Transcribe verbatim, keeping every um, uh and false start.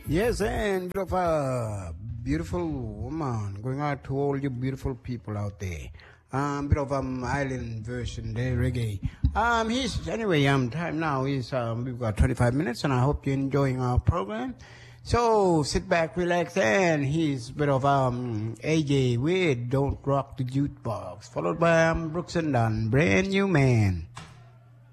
Yes, and bit of a beautiful woman going out to all you beautiful people out there. Um, bit of um island version there, reggae. Um, he's anyway. Um, time now is um we've got twenty-five minutes, and I hope you're enjoying our program. So sit back, relax, and he's bit of um A J with "Don't Rock the Jukebox," followed by um Brooks and Dunn, brand new man.